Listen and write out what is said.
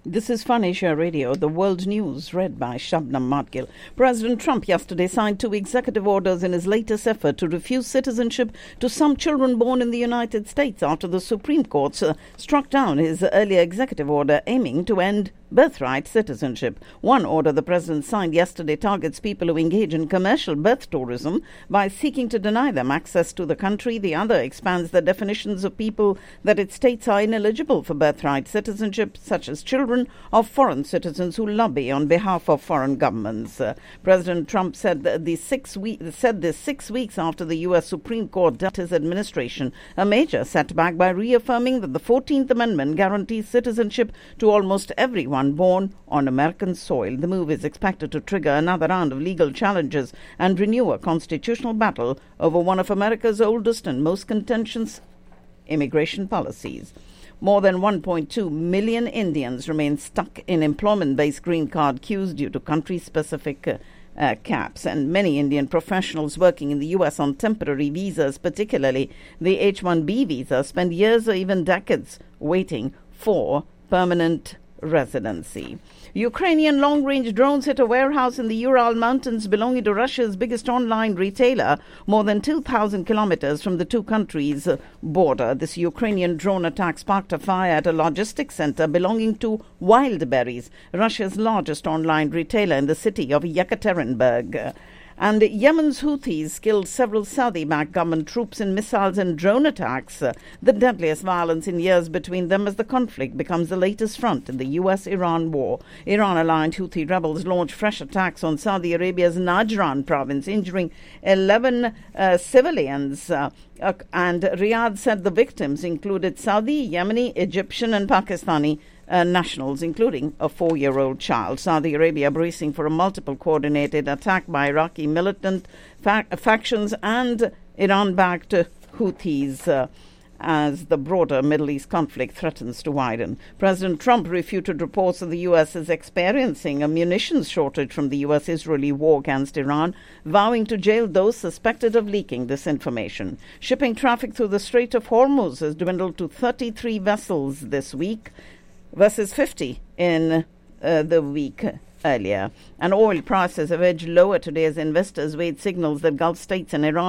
This is Fun Asia Radio, the world news, read by Shabnam Matgil. President Trump yesterday signed 2 executive orders in his latest effort to refuse citizenship to some children born in the United States after the Supreme Court struck down his earlier executive order aiming to end birthright citizenship. One order the president signed yesterday targets people who engage in commercial birth tourism by seeking to deny them access to the country. The other expands the definitions of people that it states are ineligible for birthright citizenship, such as children of foreign citizens who lobby on behalf of foreign governments. President Trump said this 6 weeks after the U.S. Supreme Court dealt his administration a major setback by reaffirming that the 14th Amendment guarantees citizenship to almost everyone born on American soil. The move is expected to trigger another round of legal challenges and renew a constitutional battle over one of America's oldest and most contentious immigration policies. More than 1.2 million Indians remain stuck in employment-based green card queues due to country-specific caps, and many Indian professionals working in the U.S. on temporary visas, particularly the H-1B visa, spend years or even decades waiting for permanent residency. Ukrainian long-range drones hit a warehouse in the Ural Mountains belonging to Russia's biggest online retailer, more than 2,000 kilometers from the two countries' border. This Ukrainian drone attack sparked a fire at a logistics center belonging to Wildberries, Russia's largest online retailer in the city of Yekaterinburg. And Yemen's Houthis killed several Saudi-backed government troops in missiles and drone attacks, the deadliest violence in years between them as the conflict becomes the latest front in the U.S.-Iran war. Iran-aligned Houthi rebels launched fresh attacks on Saudi Arabia's Najran province, injuring 11 civilians. And Riyadh said the victims included Saudi, Yemeni, Egyptian and Pakistani nationals, including a 4-year-old child. Saudi Arabia bracing for a multiple coordinated attack by Iraqi militant factions and Iran-backed Houthis as the broader Middle East conflict threatens to widen. President Trump refuted reports that the U.S. is experiencing a munitions shortage from the U.S.-Israeli war against Iran, vowing to jail those suspected of leaking this information. Shipping traffic through the Strait of Hormuz has dwindled to 33 vessels this week, versus 50 in the week earlier. And oil prices have edged lower today as investors weighed signals that Gulf states and Iran